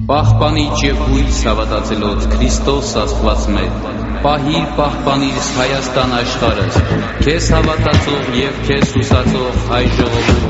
Պահպանիչ և հույս հավատացելոց Քրիստոս Աստված մեր, պահիր պահպանիր Հայաստան աշխարհս, քեզ հավատացող և քեզ հուսացող հայ ժողովուրդ